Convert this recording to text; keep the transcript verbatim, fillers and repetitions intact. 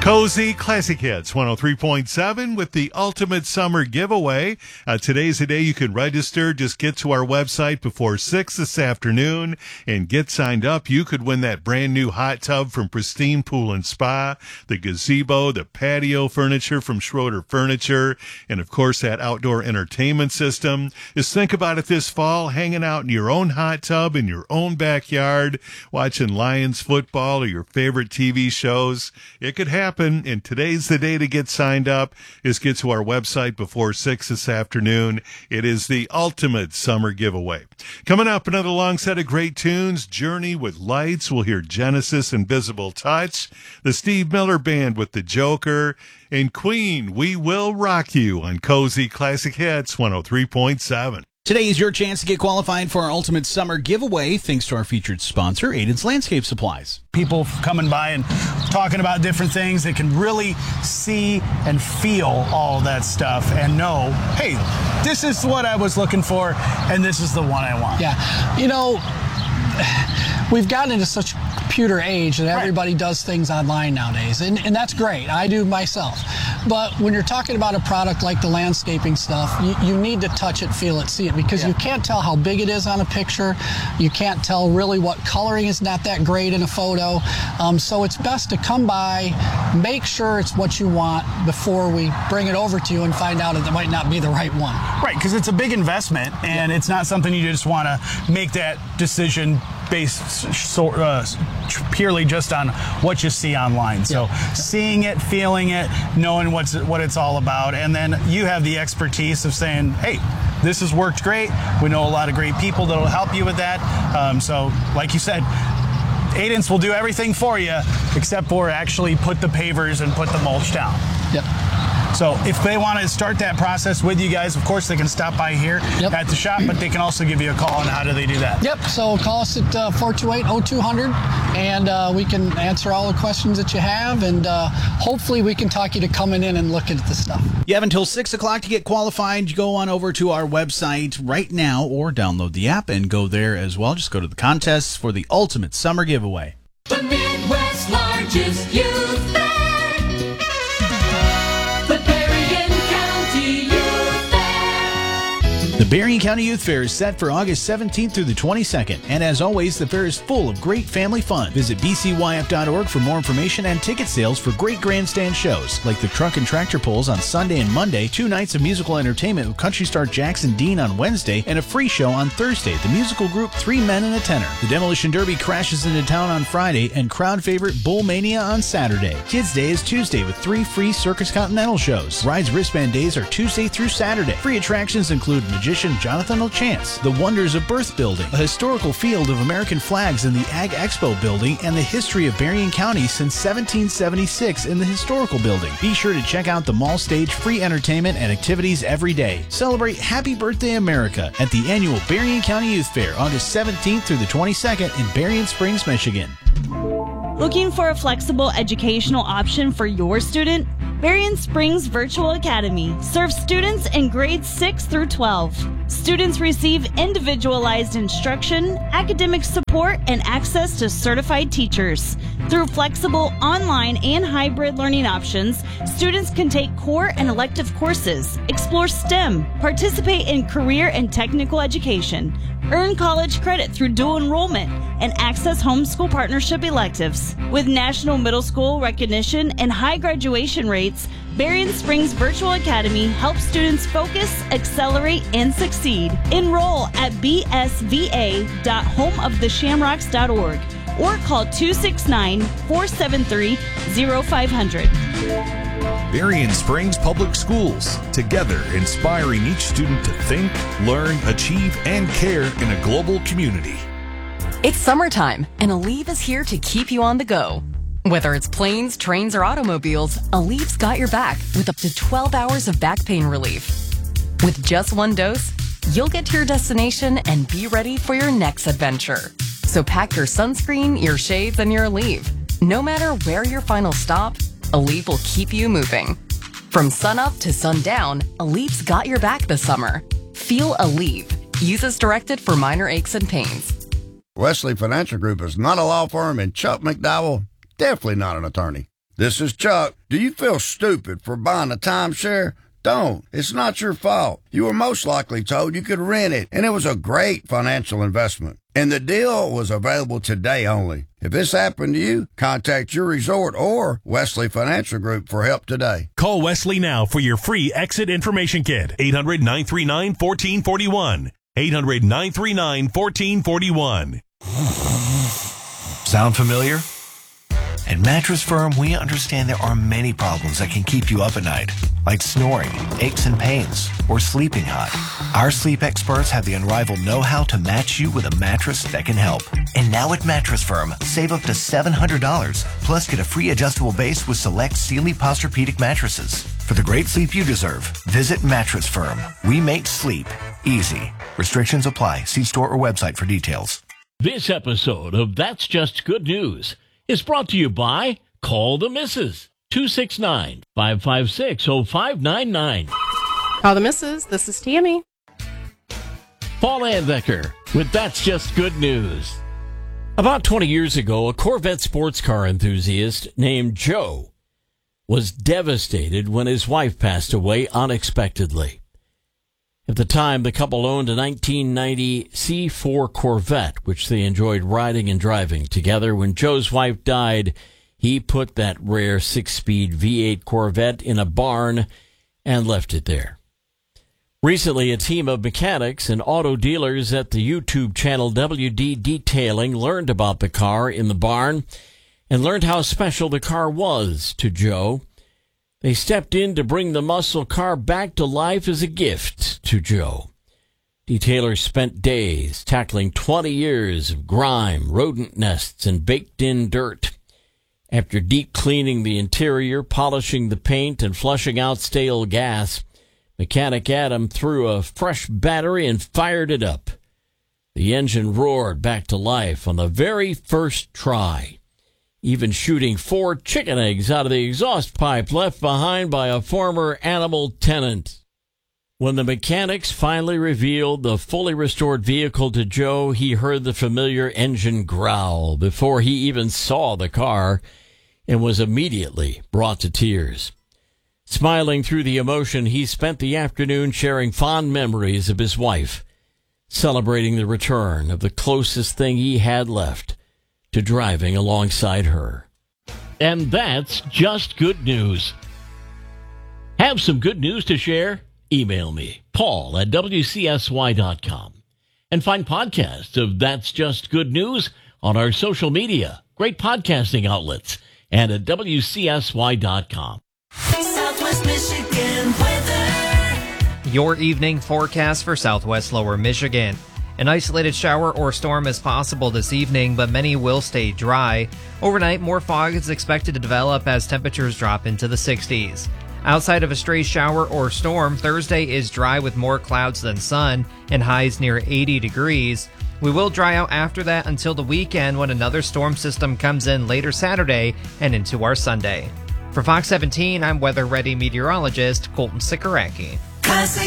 Cozy Classic Hits one oh three point seven with the Ultimate Summer Giveaway. Uh, today's the day you can register. Just get to our website before six this afternoon and get signed up. You could win that brand new hot tub from Pristine Pool and Spa, the gazebo, the patio furniture from Schroeder Furniture, and of course that outdoor entertainment system. Just think about it this fall, hanging out in your own hot tub in your own backyard, watching Lions football or your favorite T V shows. It could happen. And today's the day to get signed up. Is get to our website before six this afternoon. It is the Ultimate Summer Giveaway. Coming up, another long set of great tunes. Journey with Lights. We'll hear Genesis, Invisible Touch. The Steve Miller Band with The Joker. And Queen, We Will Rock You on Cozy Classic Hits one oh three point seven. Today is your chance to get qualified for our Ultimate Summer Giveaway, thanks to our featured sponsor, Aiden's Landscape Supplies. People coming by and talking about different things, they can really see and feel all of that stuff and know, hey, this is what I was looking for, and this is the one I want. Yeah, you know, we've gotten into such a computer age that everybody right. does things online nowadays, and, and that's great. I do myself. But when you're talking about a product like the landscaping stuff, you, you need to touch it, feel it, see it, because yeah. you can't tell how big it is on a picture. You can't tell really what coloring is not that great in a photo. Um, so it's best to come by, make sure it's what you want before we bring it over to you and find out that it might not be the right one. Right, because it's a big investment, and yeah. it's not something you just want to make that decision based so, uh, purely just on what you see online. So yeah. seeing it, feeling it, knowing what's what it's all about, and then you have the expertise of saying, hey, this has worked great. We know a lot of great people that will help you with that. Um, so like you said, Aiden's will do everything for you except for actually put the pavers and put the mulch down. Yep. So if they want to start that process with you guys, of course, they can stop by here yep. at the shop, but they can also give you a call. And how do they do that? Yep. So call us at uh, four two eight, oh two hundred, and uh, we can answer all the questions that you have, and uh, hopefully we can talk you to coming in and looking at the stuff. You have until six o'clock to get qualified. You go on over to our website right now or download the app and go there as well. Just go to the contests for the Ultimate Summer Giveaway. The Midwest's largest youth fair. The Berrien County Youth Fair is set for August seventeenth through the twenty-second, and as always, the fair is full of great family fun. Visit b c y f dot org for more information and ticket sales for great grandstand shows, like the Truck and Tractor Pulls on Sunday and Monday, two nights of musical entertainment with country star Jackson Dean on Wednesday, and a free show on Thursday, the musical group Three Men and a Tenor. The Demolition Derby crashes into town on Friday, and crowd favorite Bull Mania on Saturday. Kids Day is Tuesday with three free Circus Continental shows. Rides Wristband Days are Tuesday through Saturday. Free attractions include Magician Jonathan O'Chance, the Wonders of Birth Building, a historical field of American flags in the Ag Expo building, and the history of Berrien County since seventeen seventy-six in the historical building. Be sure to check out the mall stage, free entertainment and activities every day. Celebrate Happy Birthday America at the annual Berrien County Youth Fair, August seventeenth through the twenty-second in Berrien Springs, Michigan. Looking for a flexible educational option for your student? Berrien Springs Virtual Academy serves students in grades six through twelve. Students receive individualized instruction, academic support, and access to certified teachers. Through flexible online and hybrid learning options, students can take core and elective courses, explore STEM, participate in career and technical education, earn college credit through dual enrollment, and access homeschool partnership electives. With national middle school recognition and high graduation rates, Berrien Springs Virtual Academy helps students focus, accelerate, and succeed. Enroll at b s v a dot home of the shamrocks dot org or call two six nine, four seven three, zero five zero zero. Berrien Springs Public Schools, together inspiring each student to think, learn, achieve, and care in a global community. It's summertime, and Aleve is here to keep you on the go. Whether it's planes, trains, or automobiles, Aleve's got your back with up to twelve hours of back pain relief. With just one dose, you'll get to your destination and be ready for your next adventure. So pack your sunscreen, your shades, and your Aleve. No matter where your final stop, Aleve will keep you moving. From sunup to sundown, Aleve's got your back this summer. Feel Aleve. Use as directed for minor aches and pains. Wesley Financial Group is not a law firm, and Chuck McDowell, definitely not an attorney. This is Chuck. Do you feel stupid for buying a timeshare? Don't. It's not your fault. You were most likely told you could rent it, and it was a great financial investment. And the deal was available today only. If this happened to you, contact your resort or Wesley Financial Group for help today. Call Wesley now for your free exit information kit. eight hundred, nine three nine, one four four one. eight hundred, nine three nine, one four four one. Sound familiar? At Mattress Firm, we understand there are many problems that can keep you up at night, like snoring, aches and pains, or sleeping hot. Our sleep experts have the unrivaled know-how to match you with a mattress that can help. And now at Mattress Firm, save up to seven hundred dollars, plus get a free adjustable base with select Sealy Posturepedic mattresses. For the great sleep you deserve, visit Mattress Firm. We make sleep easy. Restrictions apply. See store or website for details. This episode of That's Just Good News is brought to you by Call the Missus two six nine, five five six, oh five nine nine. Call the Missus This is Tammy. Paul Anbecker with That's Just Good News. About twenty years ago, a Corvette sports car enthusiast named Joe was devastated when his wife passed away unexpectedly. At the time, the couple owned a nineteen ninety C four Corvette, which they enjoyed riding and driving together. When Joe's wife died, he put that rare six-speed V eight Corvette in a barn and left it there. Recently, a team of mechanics and auto dealers at the YouTube channel W D Detailing learned about the car in the barn and learned how special the car was to Joe. They stepped in to bring the muscle car back to life as a gift to Joe. Detailers spent days tackling twenty years of grime, rodent nests, and baked-in dirt. After deep cleaning the interior, polishing the paint, and flushing out stale gas, mechanic Adam threw a fresh battery and fired it up. The engine roared back to life on the very first try, even shooting four chicken eggs out of the exhaust pipe left behind by a former animal tenant. When the mechanics finally revealed the fully restored vehicle to Joe, he heard the familiar engine growl before he even saw the car and was immediately brought to tears. Smiling through the emotion, he spent the afternoon sharing fond memories of his wife, celebrating the return of the closest thing he had left to driving alongside her. And that's just good news. Have some good news to share? Email me, Paul at W C S Y dot com. And find podcasts of That's Just Good News on our social media, great podcasting outlets, and at W C S Y dot com. Southwest Michigan weather. Your evening forecast for Southwest Lower Michigan. An isolated shower or storm is possible this evening, but many will stay dry. Overnight, more fog is expected to develop as temperatures drop into the sixties. Outside of a stray shower or storm, Thursday is dry with more clouds than sun and highs near eighty degrees. We will dry out after that until the weekend when another storm system comes in later Saturday and into our Sunday. For Fox seventeen, I'm Weather Ready meteorologist Colton Sikoracki. Classic